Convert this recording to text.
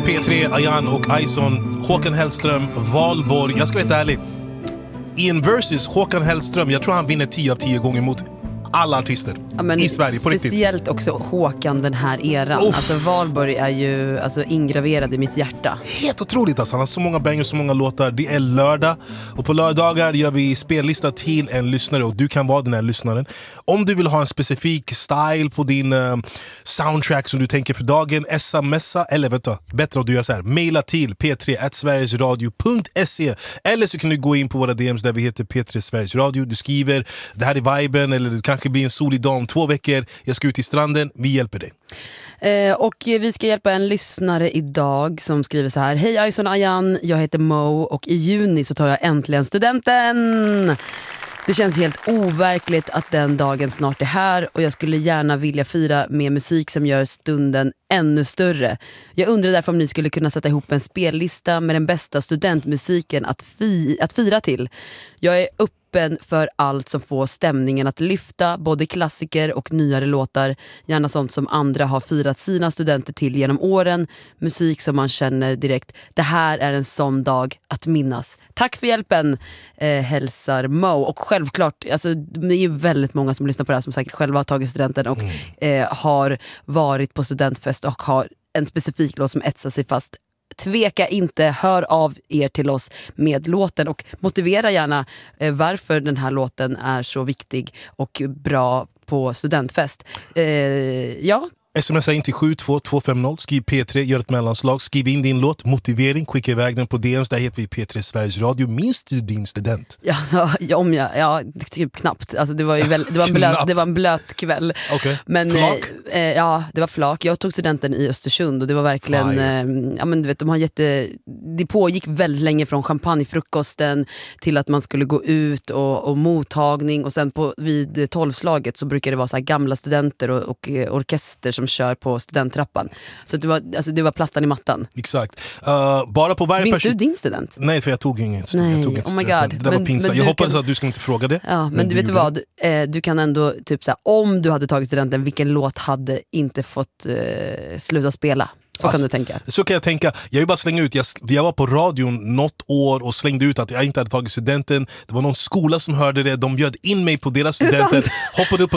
P3, Ayan och Aison. Håkan Hellström, Valborg. Jag ska vara ärlig. I en versus, Håkan Hellström, jag tror han vinner 10 av 10 gånger mot alla artister i Sverige, på riktigt. Speciellt också Håkan den här eran. Alltså Valborg är ju ingraverad i mitt hjärta. Helt otroligt alltså. Han har så många bangers, så många låtar. Det är lördag och på lördagar gör vi spellista till en lyssnare och du kan vara den här lyssnaren. Om du vill ha en specifik style på din soundtrack som du tänker för dagen, smsa eller bättre om du gör så här, maila till p3@sverigesradio.se eller så kan du gå in på våra DMs där vi heter P3 Sveriges Radio. Du skriver, det här är viben, eller det kanske blir en solig dag om 2 veckor. Jag ska ut i stranden, vi hjälper dig. Och vi ska hjälpa en lyssnare idag som skriver så här: hej Aison Ayan, jag heter Mo och i juni så tar jag äntligen studenten. Det känns helt overkligt att den dagen snart är här och jag skulle gärna vilja fira med musik som gör stunden ännu större. Jag undrar därför om ni skulle kunna sätta ihop en spellista med den bästa studentmusiken att fira till. Jag är öppen för allt som får stämningen att lyfta, både klassiker och nyare låtar. Gärna sånt som andra har firat sina studenter till genom åren. Musik som man känner direkt, det här är en sån dag att minnas. Tack för hjälpen, hälsar Mo. Och självklart, alltså, det är ju väldigt många som lyssnar på det här som säkert själva har tagit studenten och har varit på studentfest och har en specifik låt som etsar sig fast. Tveka inte, hör av er till oss med låten och motivera gärna varför den här låten är så viktig och bra på studentfest. Ja. Smsa in till 72250, skriv P3, gör ett mellanslag, skriv in din låt, motivering, skicka iväg den på DMs, där heter vi P3 Sveriges Radio. Minns du din student? Alltså, typ knappt. Alltså, det var en blöt kväll. Okay. Men, flak? Ja, det var flak. Jag tog studenten i Östersund och det var verkligen, du vet, det pågick väldigt länge från champagnefrukosten till att man skulle gå ut och mottagning och sen vid 12-slaget så brukar det vara så här gamla studenter och orkester som kör på studenttrappan. Så det var plattan i mattan. Exakt. Bara på Minns du din student? Nej, för jag tog ingen student. Nej, Jag tog oh my God. Det där var pinsamt. Jag hoppades att du skulle inte fråga det. Ja, men du vet vad? Du kan ändå, typ så här, om du hade tagit studenten, vilken låt hade inte fått sluta spela? Så kan du tänka. Så kan jag tänka. Jag vill bara slänga ut. Jag var på radion något år och slängde ut att jag inte hade tagit studenten. Det var någon skola som hörde det. De bjöd in mig på deras studenter. Hoppade upp på